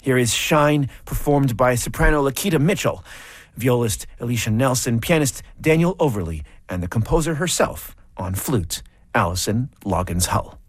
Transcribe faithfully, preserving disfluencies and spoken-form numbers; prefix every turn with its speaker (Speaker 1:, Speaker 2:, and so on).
Speaker 1: Here is Shine, performed by soprano Lakita Mitchell, violist Alicia Nelson, pianist Daniel Overly, and the composer herself on flute, Allison Loggins Hull.